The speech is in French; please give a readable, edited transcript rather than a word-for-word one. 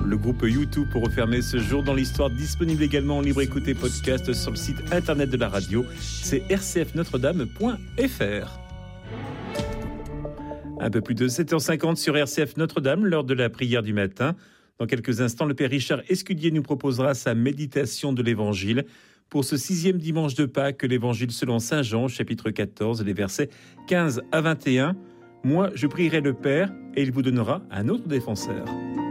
Le groupe U2 pour refermer ce jour dans l'histoire, disponible également en libre écoute et podcast sur le site internet de la radio. C'est rcfnotredame.fr. Un peu plus de 7h50 sur RCF Notre-Dame, l'heure de la prière du matin. Dans quelques instants, le Père Richard Escudier nous proposera sa méditation de l'Évangile pour ce 6e dimanche de Pâques, l'Évangile selon saint Jean, chapitre 14, les versets 15 à 21. Moi, je prierai le Père et il vous donnera un autre défenseur.